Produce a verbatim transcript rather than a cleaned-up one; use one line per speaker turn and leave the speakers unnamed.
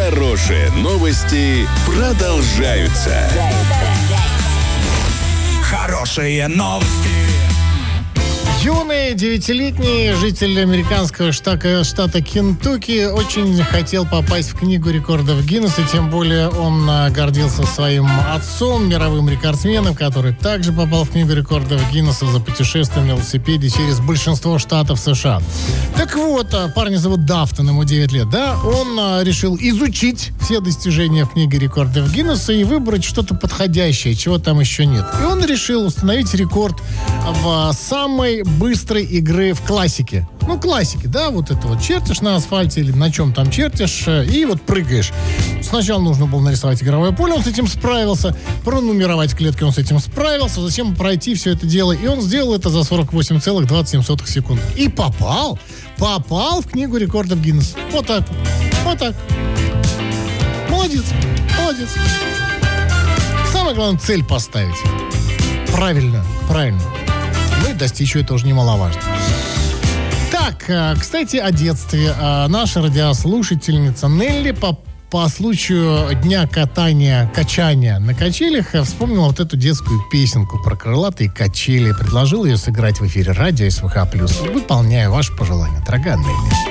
Хорошие новости продолжаются.
Хорошие новости.
Юный девятилетний житель американского штата, штата Кентукки очень хотел попасть в книгу рекордов Гиннесса, тем более он гордился своим отцом, мировым рекордсменом, который также попал в книгу рекордов Гиннесса за путешествие на велосипеде через большинство штатов США. Так вот, парня зовут Дафтон, ему девять лет, да? Он решил изучить все достижения в книге рекордов Гиннесса и выбрать что-то подходящее, чего там еще нет. И он решил установить рекорд в самой быстрой игры в классике. Ну, классики, да, вот это вот чертишь на асфальте или на чем там чертишь, и вот прыгаешь. Сначала нужно было нарисовать игровое поле, он с этим справился, пронумеровать клетки, он с этим справился, затем пройти все это дело, и он сделал это за сорок восемь целых двадцать семь сотых секунд. И попал, попал в книгу рекордов Гиннесса. Вот так, вот так. Молодец, молодец. Самое главное, цель поставить. Правильно, правильно. Ну и достичь ее тоже немаловажно. Так, кстати, о детстве. Наша радиослушательница Нелли по, по случаю дня катания, качания на качелях вспомнила вот эту детскую песенку про крылатые качели. Предложила ее сыграть в эфире радио СВХ+. Выполняю ваше пожелание, дорогая Нелли.